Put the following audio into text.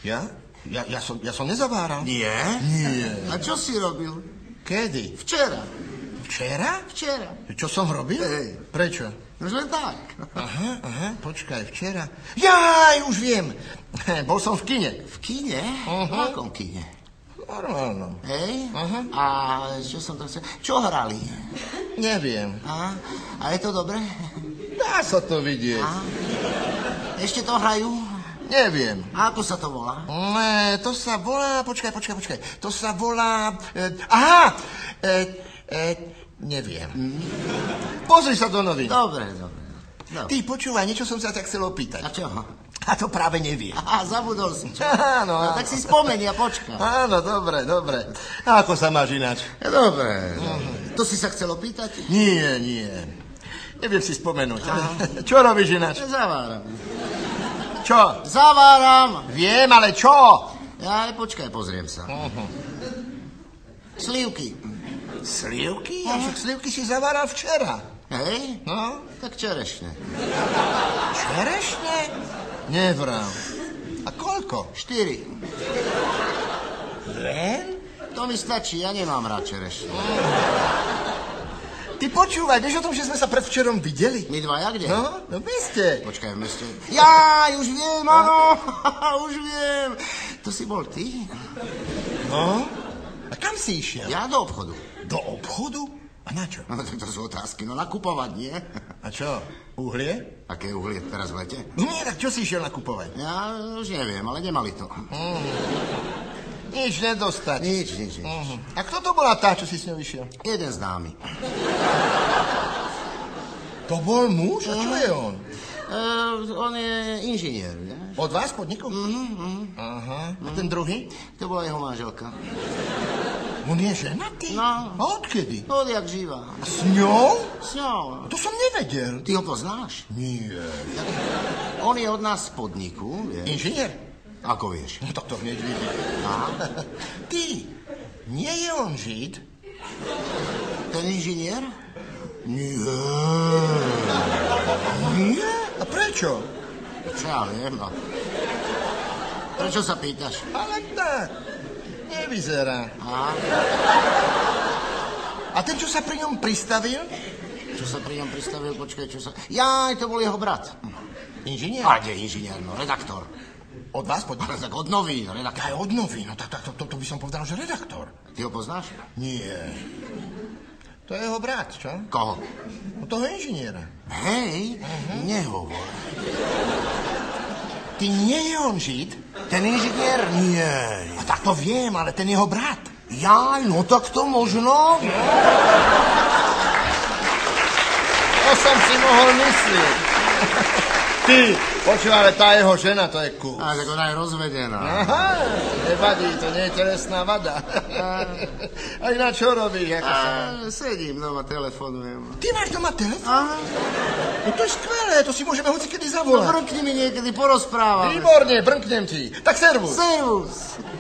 Ja? Ja som nezaváral. Nie? Nie. A čo si robil? Kedy? Včera. Včera? Včera. Čo som robil? Hej. Prečo? No len tak. Aha, počkaj, včera. Jaj, už viem. Bol som v kine. V kine? V akom kine? Normálno. Hej? Aha. A čo som to chcel? Čo hrali? Neviem. A je to dobré? Dá sa to vidieť. Ešte to hrajú? Neviem. A ako sa to volá? To sa volá... Počkaj. To sa volá... Neviem. Pozri sa do novín. Dobre. Ty počúvaj, niečo som sa tak chcel opýtať. A čo? A to práve neviem. Zabudol si. Čo? Áno. No, tak si spomeni a počkaj. Áno, dobre. A ako sa máš ináč? Dobre. To si sa chcel opýtať? Nie. Neviem si spomenúť. Čo robíš ináč? Zaváram. Čo? Zaváram. Viem, ale čo? Ja, počkaj, pozriem sa. Slivky. Slivky? Však slivky si zaváral včera. Hej? No? Tak čerešne. Čerešne? Nevram. A koľko? 4. Len? To mi stačí, ja nemám rád čerešne. Ty počúvaj, vieš o tom, že sme sa predvčerom videli? My dvaja kde? No v meste. Počkaj, v meste. Jaj, už viem, áno. Už viem. To si bol ty? No? A kam si išiel? Ja do obchodu. Do obchodu? A na čo? No, tak to sú otázky. No, nakupovať, nie? A čo? Uhlie? Aké uhlie teraz v lete? Nie, tak čo si išiel nakupovať? Ja už neviem, ale nemali to. Nič nedostať. Nič. A kto to bola tá, čo si s ňou išiel? Jeden známy. To bol muž? A čo je on? On je inžinier, ne? Od vás podniku? Aha. A ten druhý? To bola jeho manželka. On je ženatý? No. A odkedy? Odjak živá. A s ňou? S ňou. To som nevedel. Ty ho poznáš? Nie. On je od nás z podniku, vieš? Inžinier? Ako vieš? No tak to hneď vidí. Ty, nie je on Žid? Ten inžinier? Nie. Nie? A prečo? Čo ja viem, no. Prečo sa pýtaš? Ale tak, nevyzerá. A ten, čo sa pri ňom pristavil? Čo sa pri ňom pristavil, počkaj, čo sa... Jaj, to bol jeho brat. Inžinier? A kde inžinier, no, redaktor. Od vás podniku? Tak od novín, redaktor. Aj od novín, no tak to by som povedal, že redaktor. Ty ho poznáš? Nie. To je jeho brat, čo? Koho? No toho inžiniera. Hej, nehovor. Ty nie je on Žid? Ten inžinier? Nie. A tak to viem, ale ten jeho brat. Jaj, no tak to možno. To som si mohol myslieť. Ty, počúva, ale tá jeho žena, to je kus. A tak ona je rozvedená. Aha, nevadí, to nie je telesná vada. A ináč čo robíš? Ako sa... Sedím doma, telefonujem. Ty máš doma telefon? Aha. No to je skvelé, to si môžeme hocikedy No zavolať. brkni mi niekedy, porozprávame. Výborne, brnknem ti. Tak servus. Servus.